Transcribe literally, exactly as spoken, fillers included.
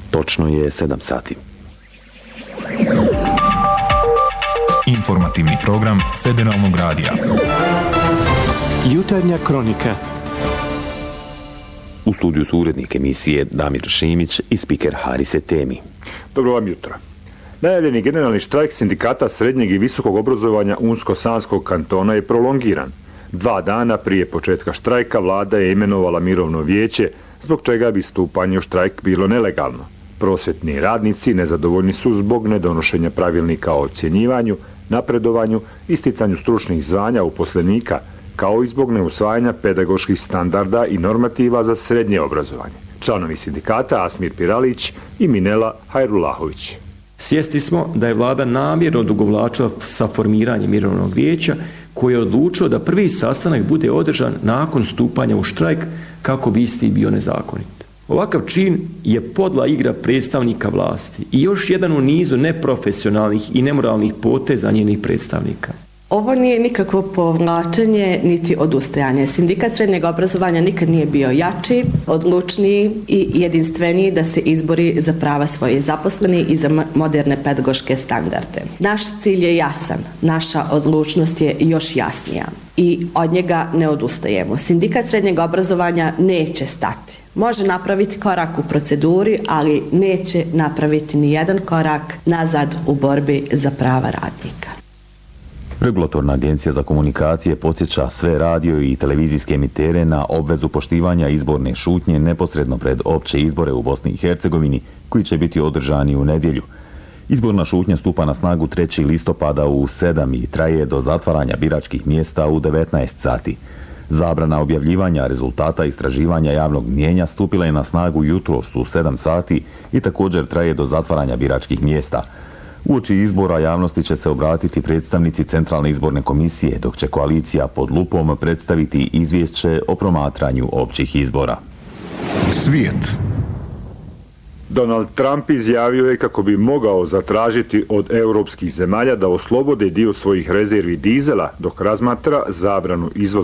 Točno je sedam sati. Informativni program Federalnog radija. Jutarnja kronika. U studiju su urednik emisije Damir Šimić i spiker Harise Temi. Dobro vam jutro. Najavljeni generalni štrajk sindikata srednjeg i visokog obrazovanja Unsko-Sanskog kantona je prolongiran. Dva dana prije početka štrajka vlada je imenovala mirovno vijeće, zbog čega bi stupanje u štrajk bilo nelegalno. Prosvjetni radnici nezadovoljni su zbog nedonošenja pravilnika o ocjenjivanju, napredovanju, isticanju stručnih zvanja uposlenika, kao i zbog neusvajanja pedagoških standarda i normativa za srednje obrazovanje. Članovi sindikata Asmir Piralić i Minela Hajrulahović. Svjesni smo da je vlada namjerno odugovlačila sa formiranjem mirovnog vijeća, koji je odlučio da prvi sastanak bude održan nakon stupanja u štrajk kako bi isti bio nezakonit. Ovakav čin je podla igra predstavnika vlasti i još jedan u nizu neprofesionalnih i nemoralnih poteza njenih predstavnika. Ovo nije nikakvo povlačenje niti odustajanje. Sindikat srednjeg obrazovanja nikad nije bio jači, odlučniji i jedinstveniji da se izbori za prava svoje zaposleni i za moderne pedagoške standarde. Naš cilj je jasan, naša odlučnost je još jasnija i od njega ne odustajemo. Sindikat srednjeg obrazovanja neće stati. Može napraviti korak u proceduri, ali neće napraviti ni jedan korak nazad u borbi za prava radnika. Regulatorna agencija za komunikacije podsjeća sve radio i televizijske emitere na obvezu poštivanja izborne šutnje neposredno pred opće izbore u Bosni i Hercegovini, koji će biti održani u nedjelju. Izborna šutnja stupa na snagu trećeg listopada u sedam i traje do zatvaranja biračkih mjesta u devetnaest sati. Zabrana objavljivanja rezultata istraživanja javnog mnijenja stupila je na snagu jutros u sedam sati i također traje do zatvaranja biračkih mjesta. Uoči izbora javnosti će se obratiti predstavnici Centralne izborne komisije, dok će koalicija pod lupom predstaviti izvješće o promatranju općih izbora. Svijet. Donald Trump izjavio je kako bi mogao zatražiti od europskih zemalja da oslobode dio svojih rezervi dizela dok razmatra zabranu izvoza